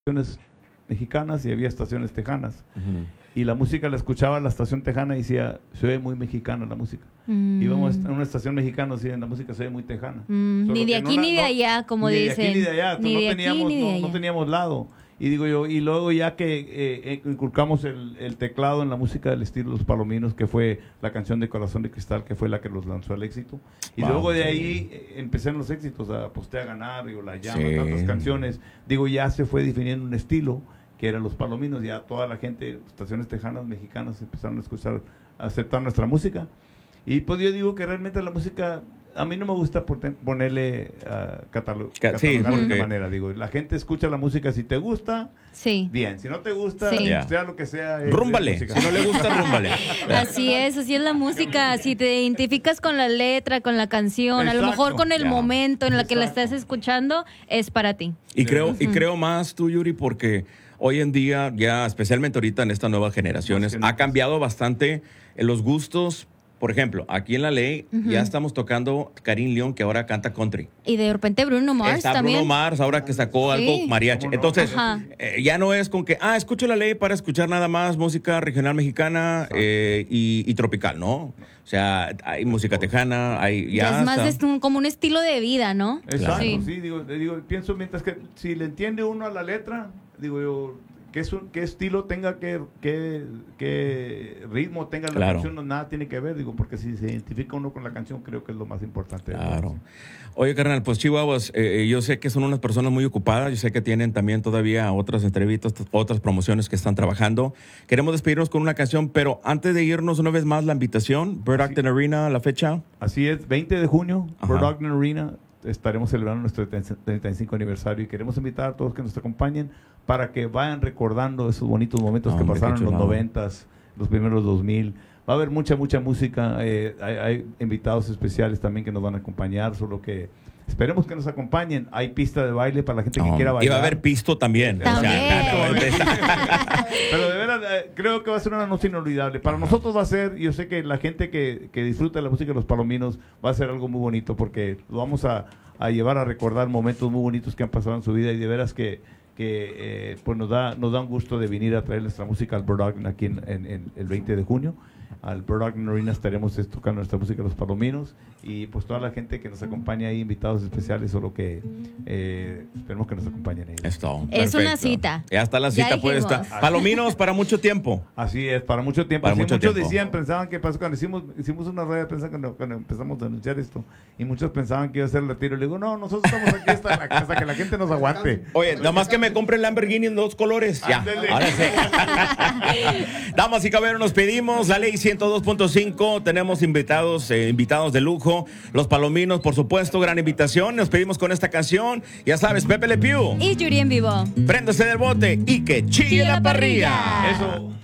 estaciones mexicanas y había estaciones tejanas. Ujú. Y la música la escuchaba la estación tejana y decía, se oye muy mexicana la música. Íbamos a una estación mexicana y la música se oye muy tejana. Solo Ni de que aquí ni de allá, como ni dicen. de aquí ni de allá. Ni no de aquí teníamos, ni de allá. no teníamos lado. Y digo yo, y luego ya que inculcamos el teclado en la música del estilo Los Palominos, que fue la canción de Corazón de Cristal, que fue la que los lanzó al éxito. Y Wow, luego de sí. ahí empecé en los éxitos, a Aposté a Ganar, digo, La Llama, Sí. tantas canciones. Digo, ya se fue definiendo un estilo que eran Los Palominos. Ya toda la gente, estaciones tejanas, mexicanas, empezaron a escuchar, a aceptar nuestra música. Y pues yo digo que realmente la música, a mí no me gusta ponerle catalogar Sí, de porque- esta manera. Digo, la gente escucha la música, si te gusta, Sí. bien. Si no te gusta, Sí. sea lo que sea. es Rúmbale. música. Si no le gusta, rúmbale. Así es la música. Si te identificas con la letra, con la canción, a lo Exacto. mejor con el Ya. momento en la que la Exacto. estás escuchando, es para ti. Y creo más tú, Yuri, porque hoy en día, ya especialmente ahorita en estas nuevas generaciones, Más que nunca. ha cambiado bastante los gustos. Por ejemplo, aquí en La Ley ya estamos tocando Karim León, que ahora canta country. Y de repente Bruno Mars Está también. Bruno Mars, ahora que sacó Sí. algo mariachi. ¿Cómo no? Entonces, Ajá. ya no es con que, escucho La Ley para escuchar nada más música regional mexicana y tropical, ¿no? O sea, hay música tejana, hay Ya es más hasta- como un estilo de vida, ¿no? Exacto, Sí. sí, digo, pienso mientras que si le entiende uno a la letra, digo yo, qué estilo tenga, qué ritmo tenga la Claro. canción, no, nada tiene que ver, digo, porque si se identifica uno con la canción, creo que es lo más importante. de Claro. todo. Oye, carnal, pues Chihuahuas, yo sé que son unas personas muy ocupadas, yo sé que tienen también todavía otras entrevistas, otras promociones que están trabajando. Queremos despedirnos con una canción, pero antes de irnos una vez más la invitación, Bird Acton Arena, la fecha. Así es, 20 de junio, Ajá. Bird Ogden Arena, estaremos celebrando nuestro 35 aniversario y queremos invitar a todos que nos acompañen para que vayan recordando esos bonitos momentos que Hombre, pasaron qué en los chulada. 90s, los primeros 2000. Va a haber mucha música, hay invitados especiales también que nos van a acompañar, solo que esperemos que nos acompañen. Hay pista de baile para la gente que quiera bailar. Iba a haber pisto también. También. Pero de veras, creo que va a ser una noche inolvidable. Para nosotros va a ser, yo sé que la gente que disfruta de la música de Los Palominos va a ser algo muy bonito porque lo vamos a llevar a recordar momentos muy bonitos que han pasado en su vida y de veras que pues nos da un gusto de venir a traer nuestra música al Bird Ogden aquí en el 20 de junio. Al Bird Ogden Arena estaremos tocando nuestra música Los Palominos y pues toda la gente que nos acompaña ahí, invitados especiales, solo que esperemos que nos acompañen ahí. Esto. Es una Perfecto. cita. Ya está la Ya cita puesta. dijimos. Palominos para mucho tiempo. Así es, para mucho tiempo. Para Así mucho muchos tiempo. decían, pensaban que pasó cuando hicimos una radio de prensa cuando empezamos a anunciar esto. Y muchos pensaban que iba a ser el retiro. Y le digo, no, nosotros estamos aquí hasta que la gente nos aguante. Oye, nada más que me compre el Lamborghini en 2 colores. Ya. Ándele. Ahora sí. Damas y caballeros, nos pedimos la Ley 102.5. Tenemos invitados de lujo. Los Palominos, por supuesto, gran invitación. Nos pedimos con esta canción. Ya sabes, Pepe Le Pew. Y Yuri en vivo. Préndase del bote y que chille la parrilla. Eso.